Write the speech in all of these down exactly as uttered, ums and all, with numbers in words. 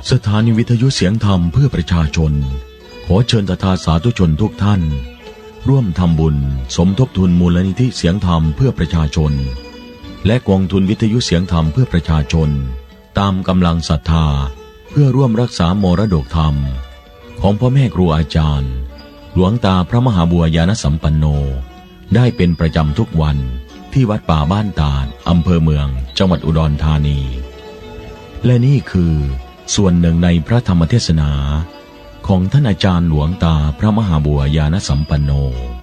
สถานีวิทยุเสียงธรรมเพื่อประชาชนขอเชิญทาสาธุชนทุกท่านร่วมทำบุญสมทบทุนมูลนิธิเสียงธรรมเพื่อประชาชนและกองทุนวิทยุเสียงธรรมเพื่อประชาชนตามกำลังศรัทธาเพื่อร่วมรักษามรดกธรรมของพ่อแม่ครูอาจารย์หลวงตาพระมหาบัวยานสัมปันโนได้เป็นประจำทุกวันที่วัดป่าบ้านตาดอำเภอเมืองจังหวัดอุดรธานีและนี่คือส่วนหนึ่งในพระธรรมเทศนาของท่านอาจารย์หลวงตาพระมหาบัวยานสัมปันโน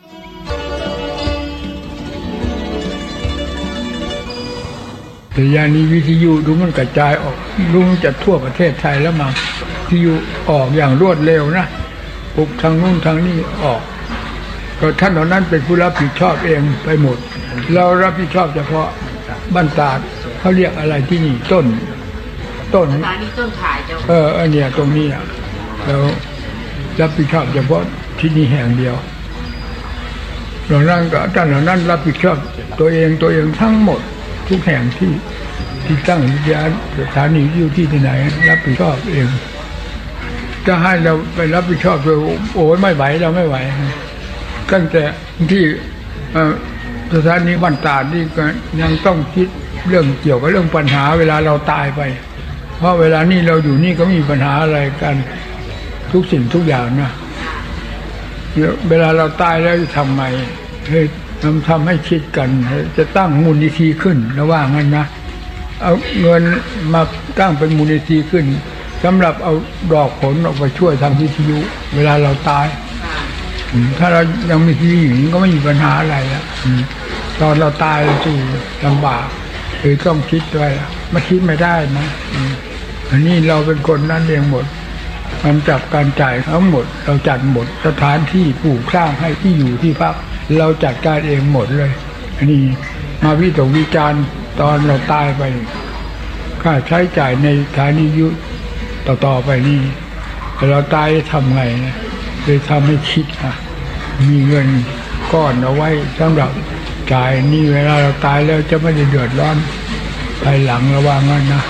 แต่ยานีวิทยุดูมันกระจายออกดูมันจะทั่วประเทศไทยแล้วมาวิทยุออกอย่างรวดเร็วนะปุ๊บทางนู้นทางนี้ออกก็ท่านเหล่านั้นเป็นผู้รับผิดชอบเองไปหมดเรารับผิดชอบเฉพาะบ้านตาดเขาเรียกอะไรที่นี่ต้นต้นสถานีต้นถ่ายเจ้าเออเออเนี่ยตรงนี้อ่ะแล้วรับผิดชอบเฉพาะที่นี่แห่งเดียวเหล่านั้นก็ท่านเหล่านั้นรับผิดชอบตัวเองตัวเองทั้งหมดทุกแห่งที่ที่ตั้งยานสถานีอยู่ที่ไหนรับผิดชอบเองจะให้เราไปรับผิดชอบโดยโอ้ยไม่ไหวเราไม่ไหวตั้งแต่ที่สถานีบ้านตาดนี่ก็ยังต้องคิดเรื่องเกี่ยวกับเรื่องปัญหาเวลาเราตายไปเพราะเวลานี้เราอยู่นี่ก็มีปัญหาอะไรกันทุกสิ่งทุกอย่างนะเวลาเราตายแล้วจะทำไงให้ทำทำให้คิดกันจะตั้งมูลนิธิขึ้นระหว่างนั้นนะเอาเงินมาตั้งเป็นมูลนิธิขึ้นสำหรับเอาดอกผลออกไปช่วยทางวิทยุเวลาเราตายถ้าเรายังมีที่อยู่ก็ไม่มีปัญหาอะไรแล้วตอนเราตายเราจะลำบากคือต้องคิดด้วยไม่คิดไม่ได้นะอันนี้เราเป็นคนนั่นเองหมดมันจับการจ่ายทั้งหมดเราจัดหมดสถานที่ปลูกสร้างให้ที่อยู่ที่พักเราจัดการเองหมดเลยอันนี้มาวิตกวิจารณ์ตอนเราตายไปค่าใช้จ่ายในสถานียุต่อๆไปนี่เราตายทำไงนะเลยทำให้คิดอ่ะมีเงินก้อนเอาไว้สำหรับจ่ายนี่เวลาเราตายแล้วจะไม่ได้เดือดร้อนภายหลังระวังงั้นนะ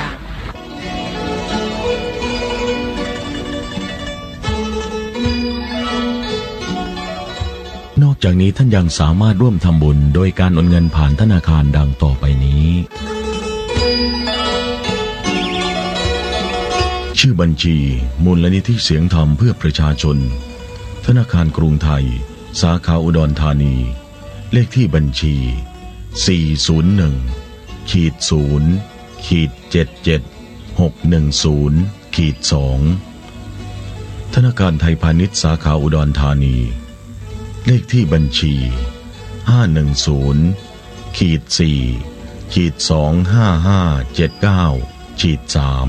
นอกจากนี้ท่านยังสามารถร่วมทำบุญโดยการโอนเงินผ่านธนาคารดังต่อไปนี้ชื่อบัญชีมูลนิธิเสียงธรรมเพื่อประชาชนธนาคารกรุงไทยสาขาอุดรธานีเลขที่บัญชีสี่ศูนย์หนึ่ง ศูนย์ เจ็ดเจ็ด หกหนึ่งศูนย์ สองธนาคารไทยพาณิชย์สาขาอุดรธานีเลขที่บัญชีห้าหนึ่งศูนย์ สี่ สองห้าห้าเจ็ดเก้า สาม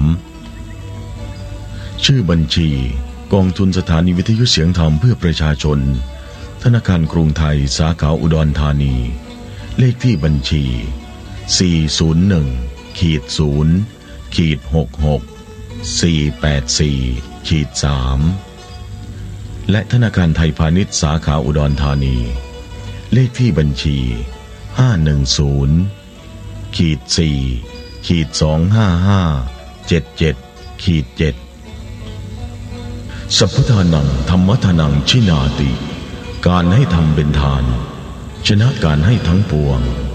ชื่อบัญชีกองทุนสถานีวิทยุเสียงธรรมเพื่อประชาชนธนาคารกรุงไทยสาขาอุดรธานีเลขที่บัญชีสี่ศูนย์หนึ่ง ศูนย์ หกหก สี่แปดสี่ สามและธนาคารไทยพาณิชย์สาขาอุดรธานีเลขที่บัญชีห้าหนึ่งศูนย์ สี่ สองห้าห้าเจ็ดเจ็ด เจ็ดสัพพทานังธรรมทานังชินาติการให้ทำเป็นทานชนะการให้ทั้งปวง